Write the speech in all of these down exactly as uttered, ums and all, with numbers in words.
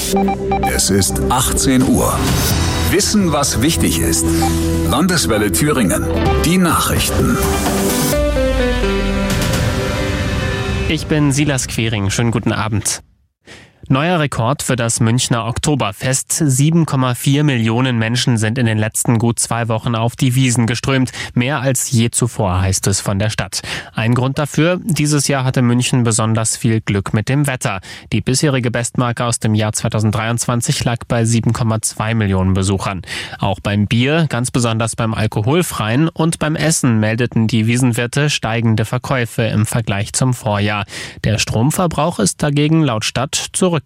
Es ist achtzehn Uhr. Wissen, was wichtig ist. Landeswelle Thüringen. Die Nachrichten. Ich bin Silas Quering. Schönen guten Abend. Neuer Rekord für das Münchner Oktoberfest. sieben Komma vier Millionen Menschen sind in den letzten gut zwei Wochen auf die Wiesn geströmt. Mehr als je zuvor, heißt es von der Stadt. Ein Grund dafür: dieses Jahr hatte München besonders viel Glück mit dem Wetter. Die bisherige Bestmarke aus dem Jahr zweitausenddreiundzwanzig lag bei sieben Komma zwei Millionen Besuchern. Auch beim Bier, ganz besonders beim Alkoholfreien und beim Essen meldeten die Wiesnwirte steigende Verkäufe im Vergleich zum Vorjahr. Der Stromverbrauch ist dagegen laut Stadt zurückgegangen.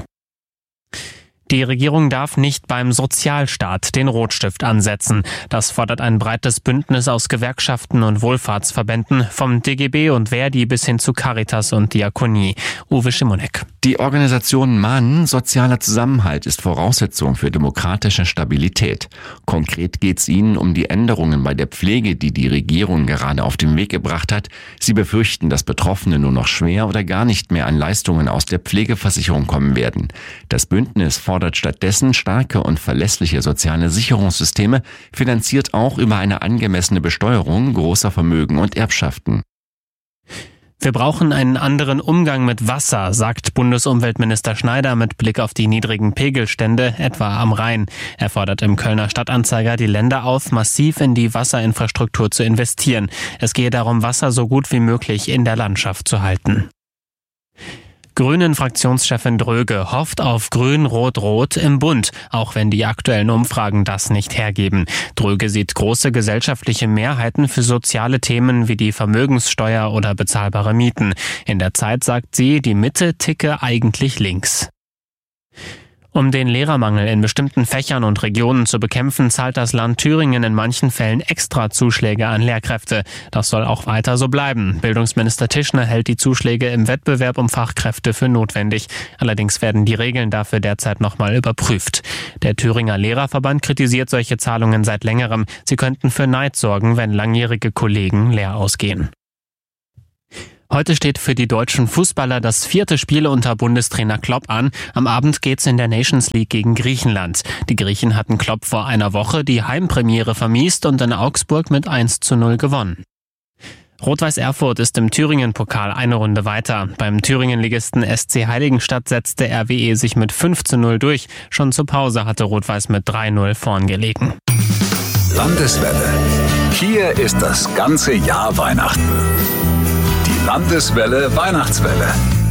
Die Regierung darf nicht beim Sozialstaat den Rotstift ansetzen. Das fordert ein breites Bündnis aus Gewerkschaften und Wohlfahrtsverbänden, vom D G B und Verdi bis hin zu Caritas und Diakonie. Uwe Schimonek. Die Organisationen mahnen, sozialer Zusammenhalt ist Voraussetzung für demokratische Stabilität. Konkret geht es ihnen um die Änderungen bei der Pflege, die die Regierung gerade auf den Weg gebracht hat. Sie befürchten, dass Betroffene nur noch schwer oder gar nicht mehr an Leistungen aus der Pflegeversicherung kommen werden. Das Bündnis fordert stattdessen starke und verlässliche soziale Sicherungssysteme, finanziert auch über eine angemessene Besteuerung großer Vermögen und Erbschaften. Wir brauchen einen anderen Umgang mit Wasser, sagt Bundesumweltminister Schneider mit Blick auf die niedrigen Pegelstände, etwa am Rhein. Er fordert im Kölner Stadtanzeiger die Länder auf, massiv in die Wasserinfrastruktur zu investieren. Es gehe darum, Wasser so gut wie möglich in der Landschaft zu halten. Grünen-Fraktionschefin Dröge hofft auf Grün-Rot-Rot im Bund, auch wenn die aktuellen Umfragen das nicht hergeben. Dröge sieht große gesellschaftliche Mehrheiten für soziale Themen wie die Vermögenssteuer oder bezahlbare Mieten. In der Zeit sagt sie, die Mitte ticke eigentlich links. Um den Lehrermangel in bestimmten Fächern und Regionen zu bekämpfen, zahlt das Land Thüringen in manchen Fällen extra Zuschläge an Lehrkräfte. Das soll auch weiter so bleiben. Bildungsminister Tischner hält die Zuschläge im Wettbewerb um Fachkräfte für notwendig. Allerdings werden die Regeln dafür derzeit nochmal überprüft. Der Thüringer Lehrerverband kritisiert solche Zahlungen seit längerem. Sie könnten für Neid sorgen, wenn langjährige Kollegen leer ausgehen. Heute steht für die deutschen Fußballer das vierte Spiel unter Bundestrainer Klopp an. Am Abend geht's in der Nations League gegen Griechenland. Die Griechen hatten Klopp vor einer Woche die Heimpremiere vermiest und in Augsburg mit eins zu null gewonnen. Rot-Weiß Erfurt ist im Thüringen-Pokal eine Runde weiter. Beim Thüringen-Ligisten S C Heiligenstadt setzte R W E sich mit fünf zu null durch. Schon zur Pause hatte Rot-Weiß mit drei null vorn gelegen. Landeswelle. Hier ist das ganze Jahr Weihnachten. Die Landeswelle Weihnachtswelle.